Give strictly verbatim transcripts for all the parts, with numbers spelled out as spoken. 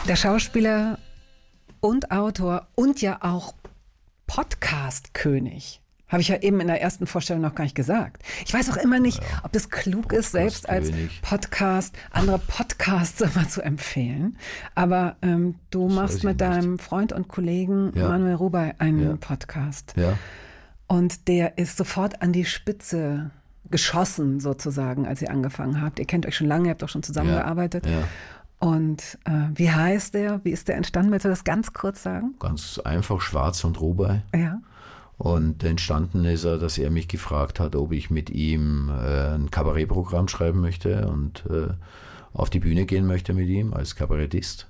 Der Schauspieler und Autor und ja auch Podcast-König. Habe ich ja eben in der ersten Vorstellung noch gar nicht gesagt. Ich weiß auch immer nicht, ja, ob das klug ist, selbst als Podcast andere Podcasts immer zu empfehlen. Aber ähm, du das machst mit deinem nicht. Freund und Kollegen ja. Manuel Rubey einen ja. Podcast. Ja. Und der ist sofort an die Spitze geschossen, sozusagen, als ihr angefangen habt. Ihr kennt euch schon lange, ihr habt auch schon zusammengearbeitet. Ja. Ja. Und äh, wie heißt der? Wie ist der entstanden? Willst du das ganz kurz sagen? Ganz einfach, Schwarz und Rubey. Ja. Und entstanden ist er, dass er mich gefragt hat, ob ich mit ihm äh, ein Kabarettprogramm schreiben möchte und äh, auf die Bühne gehen möchte mit ihm als Kabarettist.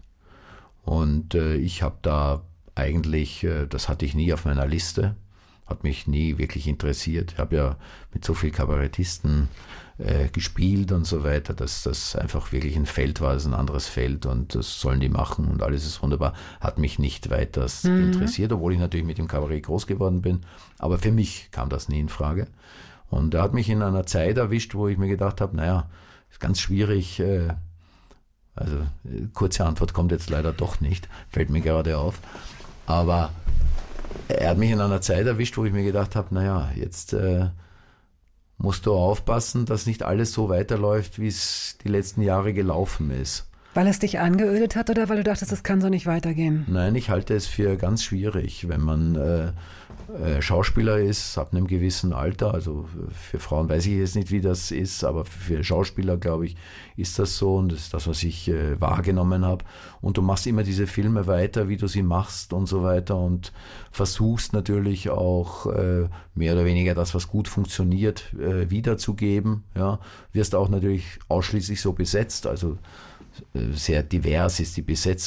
Und äh, ich habe da eigentlich, äh, das hatte ich nie auf meiner Liste, hat mich nie wirklich interessiert. Ich habe ja mit so vielen Kabarettisten äh, gespielt und so weiter, dass das einfach wirklich ein Feld war, das ist ein anderes Feld und das sollen die machen und alles ist wunderbar. Hat mich nicht weiter mhm. interessiert, obwohl ich natürlich mit dem Kabarett groß geworden bin. Aber für mich kam das nie in Frage. Und er hat mich in einer Zeit erwischt, wo ich mir gedacht habe, naja, ist ganz schwierig, äh, also äh, kurze Antwort kommt jetzt leider doch nicht, fällt mir gerade auf. Aber er hat mich in einer Zeit erwischt, wo ich mir gedacht habe, naja, jetzt äh, musst du aufpassen, dass nicht alles so weiterläuft, wie es die letzten Jahre gelaufen ist. Weil es dich angeödet hat oder weil du dachtest, es kann so nicht weitergehen? Nein, ich halte es für ganz schwierig, wenn man äh, äh, Schauspieler ist, ab einem gewissen Alter, also für Frauen weiß ich jetzt nicht, wie das ist, aber für Schauspieler, glaube ich, ist das so und das ist das, was ich äh, wahrgenommen habe. Und du machst immer diese Filme weiter, wie du sie machst und so weiter und versuchst natürlich auch äh, mehr oder weniger das, was gut funktioniert, äh, wiederzugeben. Ja, wirst auch natürlich ausschließlich so besetzt, also sehr divers ist die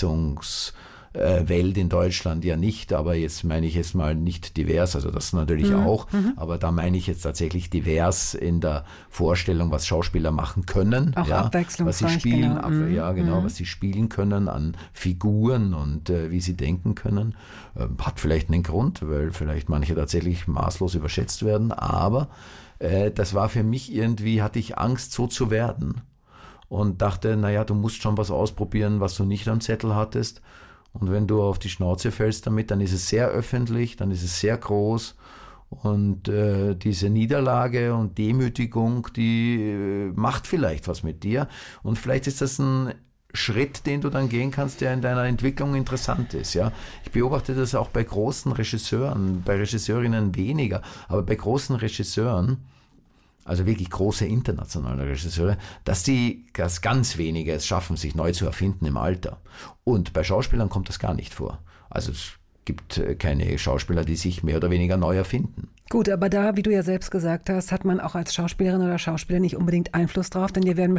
Besetzungswelt in Deutschland ja nicht, aber jetzt meine ich jetzt mal nicht divers, also das natürlich mhm. auch, mhm. aber da meine ich jetzt tatsächlich divers in der Vorstellung, was Schauspieler machen können. Auch ja, abwechslungsreich. Was sie spielen, genau. ab, ja genau, mhm. was sie spielen können an Figuren und äh, wie sie denken können. Ähm, hat vielleicht einen Grund, weil vielleicht manche tatsächlich maßlos überschätzt werden, aber äh, das war für mich irgendwie, hatte ich Angst, so zu werden. Und dachte, naja, du musst schon was ausprobieren, was du nicht am Zettel hattest. Und wenn du auf die Schnauze fällst damit, dann ist es sehr öffentlich, dann ist es sehr groß. Und äh, diese Niederlage und Demütigung, die äh, macht vielleicht was mit dir. Und vielleicht ist das ein Schritt, den du dann gehen kannst, der in deiner Entwicklung interessant ist. Ja, ich beobachte das auch bei großen Regisseuren, bei Regisseurinnen weniger, aber bei großen Regisseuren, also wirklich große internationale Regisseure, dass die das ganz wenige es schaffen, sich neu zu erfinden im Alter. Und bei Schauspielern kommt das gar nicht vor. Also es gibt keine Schauspieler, die sich mehr oder weniger neu erfinden. Gut, aber da, wie du ja selbst gesagt hast, hat man auch als Schauspielerin oder Schauspieler nicht unbedingt Einfluss drauf, denn dir werden